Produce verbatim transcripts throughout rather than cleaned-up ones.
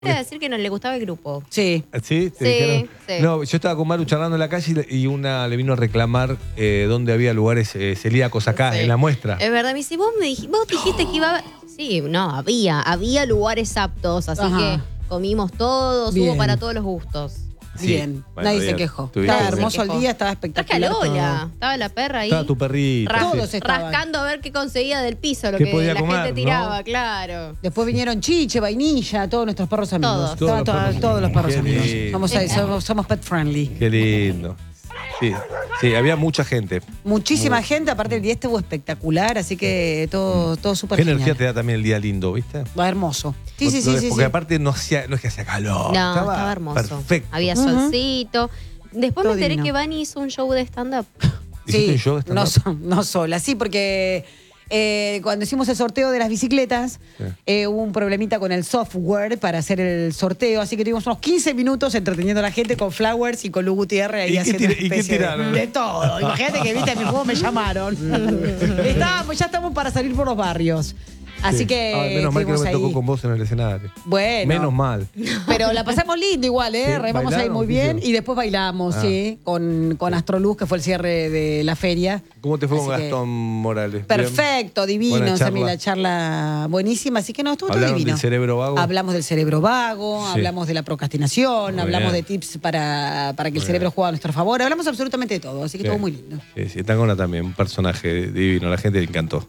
Quiere decir que no le gustaba el grupo. Sí. ¿Sí? ¿Te Sí, dijeron? sí. No, yo estaba con Maru charlando en la calle y una le vino a reclamar eh, dónde había lugares eh, celíacos acá, Sí. en la muestra. Es verdad, me dice, vos, me dijiste, vos dijiste que iba a haber... Sí, no, había, había lugares aptos, así Ajá. que comimos todos, Bien. hubo para todos los gustos. Sí. Bien, Bueno, nadie se bien. quejó. Tuviste- Estaba Nadie se hermoso el quejó. día, estaba Traje a espectacular Lola, todo. estaba la perra ahí. Estaba tu perrita. Ras- Todos sí. estaban. rascando a ver qué conseguía del piso, lo ¿Qué que podía la comer, gente tiraba, no? claro. Después vinieron Chiche, Vainilla, todos nuestros perros amigos. Todos. Estaban Todos los to- perros todos los perros amigos. amigos. Qué lindo. Somos, ahí, somos, somos pet friendly. Qué lindo. Sí, sí, había mucha gente. Muchísima Muy- gente, aparte el día estuvo espectacular, así que todo, todo súper Qué genial. energía te da también el día lindo, ¿viste? Va hermoso. Sí, sí, Lo sí, ves, sí. Porque sí. aparte no, hacía, no es que hacía calor. No, estaba, estaba hermoso. Perfecto. Había Ujú. solcito. Después Todo me enteré divino. que Vani hizo un show de stand-up. ¿Hiciste Sí, un show de no, stand-up? so- no sola, sí, porque eh, cuando hicimos el sorteo de las bicicletas, Sí. eh, hubo un problemita con el software para hacer el sorteo, así que tuvimos unos quince minutos entreteniendo a la gente con Flowers y con Lu Gutiérrez ahí ¿Y qué haciendo tira- una y qué especie de- tiraron? de, todo. Imagínate que viste mi juego me llamaron. Estábamos, ya estamos para salir por los barrios. Así Sí. que Ah, menos mal que no estuvimos me tocó ahí. con vos en el escenario. Bueno. Menos mal. Pero la pasamos lindo igual, ¿eh? Sí, Remamos ahí ¿bailaron? muy ¿Qué bien hicieron? y después bailamos, Ah. sí, con, con Astroluz, que fue el cierre de la feria. ¿Cómo te fue Así con que- Gastón Morales? Perfecto, divino, Buena Sammy, charla. la charla buenísima, así que no, estuvo todo ¿Hablaron divino. del cerebro vago? Hablamos del cerebro vago, Sí. hablamos de la procrastinación, Muy hablamos bien. de tips para, para que el Muy cerebro bien. juegue a nuestro favor, hablamos absolutamente de todo, así que Sí. estuvo muy lindo. Sí, sí, Tangona también, un personaje divino, a la gente le encantó.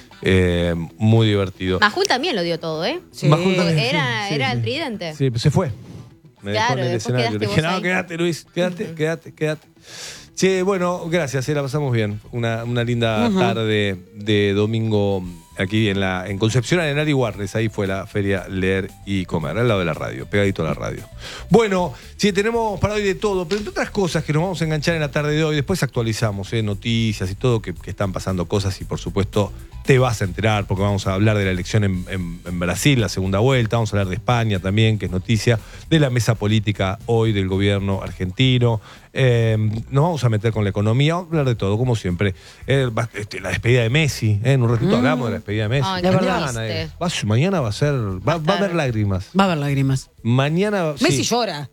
Eh, muy divertido. Majul también lo dio todo, ¿eh? Sí. Majul también, Era, sí, sí, era sí. el tridente. Sí, pues se fue. Me dejó Claro, en el después escenario. Le quedaste dije, vos no, ahí. quédate, Luis, quédate, quédate, quédate. Che, bueno, gracias, eh, la pasamos bien. Una, una linda Ujú. tarde de domingo aquí en la en Concepción Arenal y Guarnes. Ahí fue la feria Leer y Comer, al lado de la radio, pegadito a la radio. Bueno, sí, tenemos para hoy de todo, pero entre otras cosas que nos vamos a enganchar en la tarde de hoy, después actualizamos eh, noticias y todo, que, que están pasando cosas y por supuesto te vas a enterar porque vamos a hablar de la elección en, en- en Brasil, la segunda vuelta, vamos a hablar de España también, que es noticia, de la mesa política hoy del gobierno argentino. Eh, nos vamos a meter con la economía, vamos a hablar de todo, como siempre. Eh, va- este, la despedida de Messi, eh, en un ratito hablamos de la despedida de Messi. Ay, qué mañana, triste. eh, va- mañana va a ser, va, va a haber lágrimas. Va a haber lágrimas. Mañana. Messi sí. llora.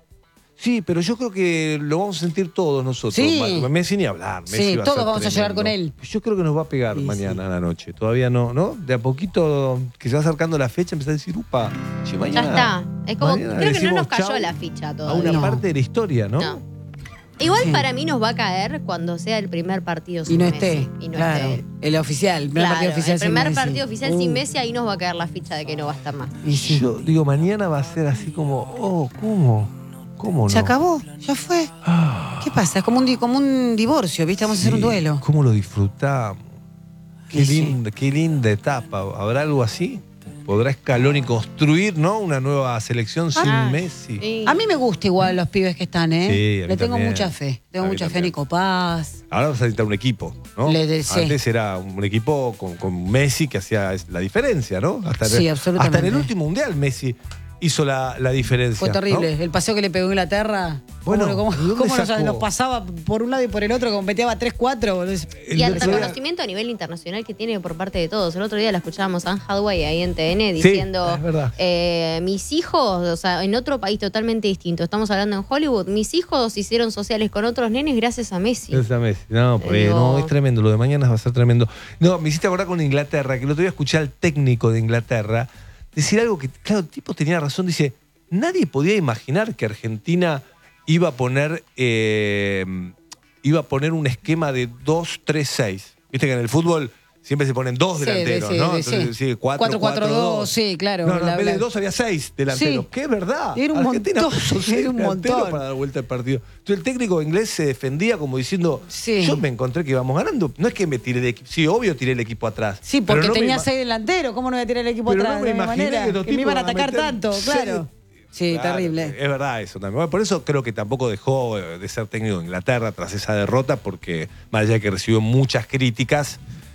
Sí, pero yo creo que lo vamos a sentir todos nosotros. Sí. Ma- Messi ni hablar. Messi Sí, va a todos ser vamos a llorar con tremendo. él. Yo creo que nos va a pegar Sí, mañana a la noche. Todavía no, ¿no? De a poquito que se va acercando la fecha, empezar a decir, upa, che, Ya mañana. está. Es como, mañana creo que no decimos nos cayó chau la ficha a todavía. una No. parte de la historia, ¿no? No. Igual Sí. para mí nos va a caer cuando sea el primer partido Y sin no Messi. esté. Y no claro. esté él. El oficial, el primer Claro, partido oficial el sin primer Messi. partido oficial Uh. sin Messi, ahí nos va a caer la ficha de que no va a estar más. Y sí. Yo digo, mañana va a ser así como, oh, ¿cómo? ¿Cómo no? Se acabó, ya fue. Ah, ¿Qué pasa? Es como un, di- como un divorcio, ¿viste? Vamos a hacer un sí, duelo. ¿Cómo lo disfrutamos? Qué Y sí. linda, qué linda etapa. ¿Habrá algo así? ¿Podrá Scaloni construir, ¿no? Una nueva selección sin Ah, Messi? sí. A mí me gusta igual los pibes que están, ¿eh? Sí, a mí Le tengo también. mucha fe. Tengo A mí mucha fe en también. Nico Paz. Ahora vas a necesitar un equipo, ¿no? Le de- sí. Antes era un equipo con, con Messi que hacía la diferencia, ¿no? Hasta, Sí, en- absolutamente. hasta en el último mundial Messi hizo la, la diferencia. Fue terrible. ¿no? El paseo que le pegó a Inglaterra. Bueno, Bueno, ¿cómo, ¿de dónde cómo nos, sacó? nos pasaba por un lado y por el otro? Como meteaba tres cuatro. boludo. El Y el otro día- reconocimiento a nivel internacional que tiene por parte de todos. El otro día la escuchábamos a Anne Hathaway ahí en T N Sí, diciendo, es verdad. eh, mis hijos, o sea, en otro país totalmente distinto, estamos hablando en Hollywood, mis hijos hicieron sociales con otros nenes gracias a Messi. Esa Messi. No, pues, No. no, es tremendo. Lo de mañana va a ser tremendo. No, me hiciste acordar con Inglaterra, que el otro día escuché al técnico de Inglaterra decir algo que, claro, el tipo tenía razón. Dice, nadie podía imaginar que Argentina iba a poner, eh, iba a poner un esquema de dos tres seis. Viste que en el fútbol siempre se ponen dos Sí, delanteros, sí, ¿no? sí. Entonces, sí, cuatro, cuatro cuatro dos, sí, claro. No, no, La- en vez de la- dos había seis delanteros. Sí. ¡Qué verdad! Era un Argentina montón, puso seis era un delanteros montón. para dar vuelta al partido. Entonces el técnico inglés se defendía como diciendo, Sí. yo me encontré que íbamos ganando. No es que me tiré el equipo, sí, obvio tiré el equipo atrás. Sí, pero porque no me tenía ima- seis delanteros. ¿Cómo no voy a tirar el equipo Pero atrás? no me de la imaginé manera que los que me tipos iban a van a atacar meter tanto, seis. claro. Sí, Claro, terrible. Es verdad eso también. Bueno, por eso creo que tampoco dejó eh, de ser técnico de Inglaterra tras esa derrota, porque más allá de que recibió muchas críticas,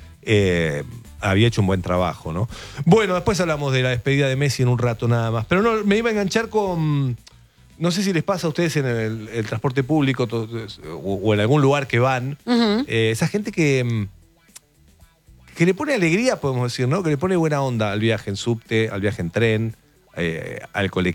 eh, había hecho un buen trabajo, ¿no? Bueno, después hablamos de la despedida de Messi en un rato nada más. Pero no, me iba a enganchar con... No sé si les pasa a ustedes en el, el transporte público to- o, o en algún lugar que van, Ujú. eh, esa gente que... mm, que le pone alegría, podemos decir, ¿no? Que le pone buena onda al viaje en subte, al viaje en tren, eh, al colectivo.